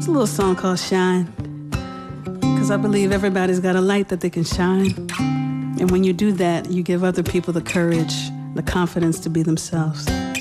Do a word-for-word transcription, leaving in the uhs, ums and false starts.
It's a little song called Shine, because I believe everybody's got a light that they can shine. And when you do that, you give other people the courage, the confidence to be themselves.